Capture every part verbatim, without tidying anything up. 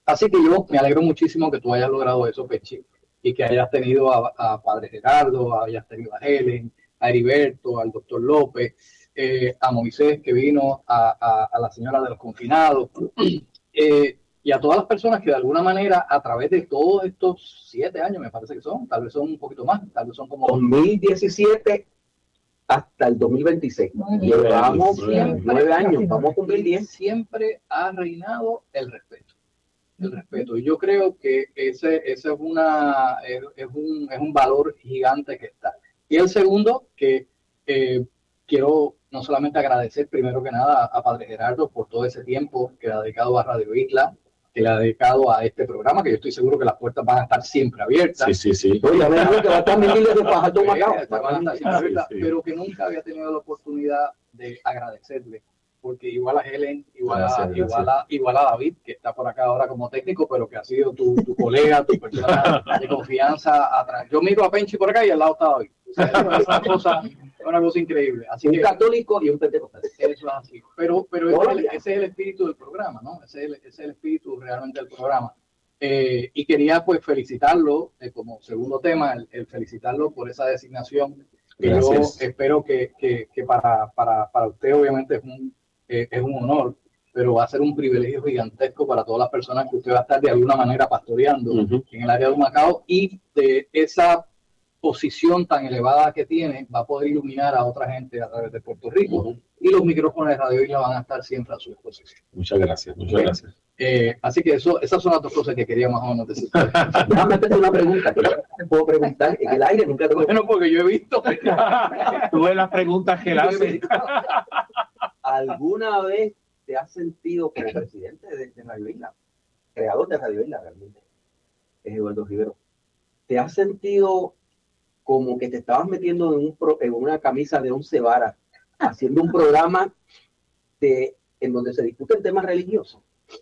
Así que yo me alegro muchísimo que tú hayas logrado eso, Pechi, y que hayas tenido a, a Padre Gerardo, hayas tenido a Helen, a Heriberto, al doctor López, eh, a Moisés, que vino, a, a, a la señora de los confinados, eh, y a todas las personas que de alguna manera, a través de todos estos siete años, me parece que son, tal vez son un poquito más, tal vez son como... dos mil diecisiete hasta el dos mil veintiséis. Llevamos nueve años, vamos a cumplir diez. Siempre ha reinado el respeto. El respeto. Y yo creo que ese, ese es, una, es, es, un, es un valor gigante que está. Y el segundo, que eh, quiero no solamente agradecer primero que nada a, a Padre Gerardo por todo ese tiempo que le ha dedicado a Radio Isla, que le ha dedicado a este programa, que yo estoy seguro que las puertas van a estar siempre abiertas. Sí, sí, sí. Oye, a ver, que va a estar miles de Fajardo Macao. Pero que nunca había tenido la oportunidad de agradecerle. Porque igual a Helen, igual, gracias, a, gracias. Igual, a, igual a David, que está por acá ahora como técnico, pero que ha sido tu, tu colega, tu persona de confianza atrás. Yo miro a Penchi por acá y al lado está David. O sea, es una cosa, una cosa increíble. Así un que, católico y un pentecostal. Eso es así. Pero, pero ese, es el, ese es el espíritu del programa, ¿no? Ese es el, ese es el espíritu realmente del programa. Eh, y quería pues felicitarlo, eh, como segundo tema, el, el felicitarlo por esa designación. Que gracias. Yo espero que, que, que para, para, para usted obviamente es un Eh, es un honor, pero va a ser un privilegio gigantesco para todas las personas que usted va a estar de alguna manera pastoreando uh-huh. en el área de Humacao, y de esa posición tan elevada que tiene va a poder iluminar a otra gente a través de Puerto Rico uh-huh. y los micrófonos de Radio Isla van a estar siempre a su disposición. Muchas gracias, muchas ¿Okay? gracias. Eh, así que eso, esas son las dos cosas que quería más o menos decir. Déjame hacerte una pregunta que te puedo preguntar en el aire, nunca te lo... Bueno, porque yo he visto. Tú ves las preguntas que le hacen. ¿Alguna vez te has sentido como presidente de, de Radio Isla, creador de Radio Isla realmente, es Eduardo Rivero? ¿Te has sentido como que te estabas metiendo en, un pro, en una camisa de once varas, haciendo un programa de, en donde se discuten temas religiosos?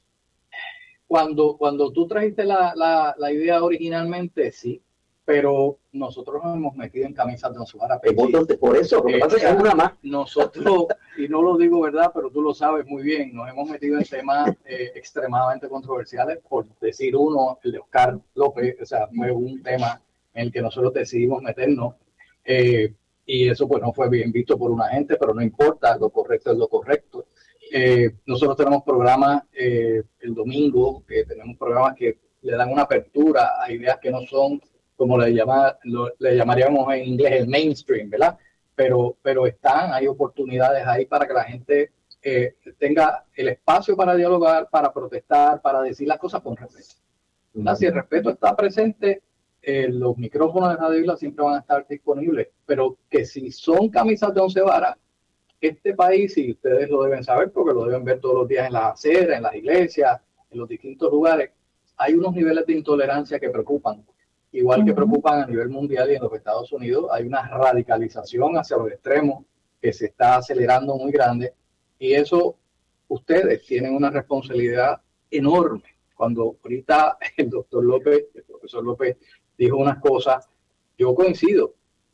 Cuando, cuando tú trajiste la, la, la idea originalmente, sí. Pero nosotros nos hemos metido en camisas de once varas. Por eso, lo que pasa es que es una más. Nosotros, y no lo digo verdad, pero tú lo sabes muy bien, nos hemos metido en temas eh, extremadamente controversiales. Por decir uno, el de Oscar López, o sea, fue un tema en el que nosotros decidimos meternos. Eh, y eso pues no fue bien visto por una gente, pero no importa, lo correcto es lo correcto. Eh, nosotros tenemos programas eh, el domingo, que tenemos programas que le dan una apertura a ideas que no son, como le, llama, lo, le llamaríamos en inglés el mainstream, ¿verdad? Pero, pero están, hay oportunidades ahí para que la gente eh, tenga el espacio para dialogar, para protestar, para decir las cosas con respeto. ¿Verdad? Si el respeto está presente, eh, los micrófonos de Radio Isla siempre van a estar disponibles, pero que si son camisas de once varas, este país, y ustedes lo deben saber porque lo deben ver todos los días en las aceras, en las iglesias, en los distintos lugares, hay unos niveles de intolerancia que preocupan. Igual uh-huh. que preocupan a nivel mundial y en los Estados Unidos, hay una radicalización hacia los extremos que se está acelerando muy grande, y eso ustedes tienen una responsabilidad enorme. Cuando ahorita el doctor López, el profesor López dijo unas cosas, yo coincido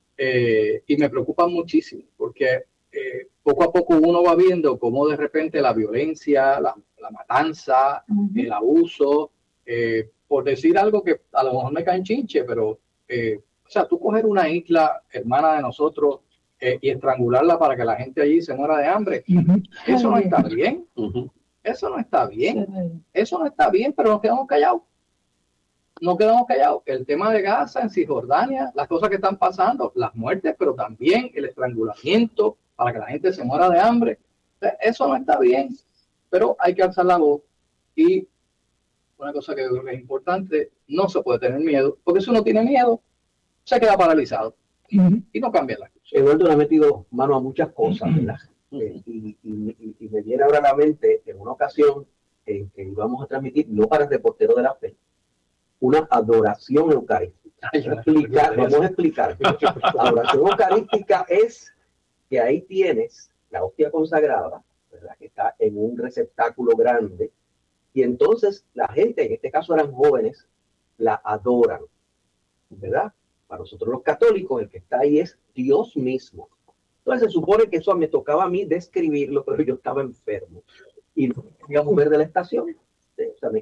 eh, y me preocupa muchísimo porque eh, poco a poco uno va viendo cómo de repente la violencia, la, la matanza, uh-huh. el abuso, eh, por decir algo que a lo mejor me cae en chinche, pero, eh, o sea, tú coger una isla hermana de nosotros eh, y estrangularla para que la gente allí se muera de hambre, uh-huh. eso no está bien, uh-huh. eso no está bien, eso no está bien, pero nos quedamos callados, nos quedamos callados. El tema de Gaza, en Cisjordania, las cosas que están pasando, las muertes, pero también el estrangulamiento para que la gente se muera de hambre, eso no está bien, pero hay que alzar la voz. Y una cosa que creo que es importante, no se puede tener miedo, porque si uno tiene miedo, se queda paralizado uh-huh. y no cambia las cosas. Eduardo le ha metido mano a muchas cosas, ¿verdad? Uh-huh. eh, y, y, y me viene ahora a la mente en una ocasión en que íbamos a transmitir, no para el reportero de la fe, una adoración eucarística. Ay, explicar, vamos a explicar. La adoración eucarística es que ahí tienes la hostia consagrada, ¿verdad? Que está en un receptáculo grande, y entonces la gente, en este caso eran jóvenes, la adoran, ¿verdad? Para nosotros los católicos, el que está ahí es Dios mismo. Entonces se supone que eso me tocaba a mí describirlo, pero yo estaba enfermo y no me quería mover de la estación. O sea, me,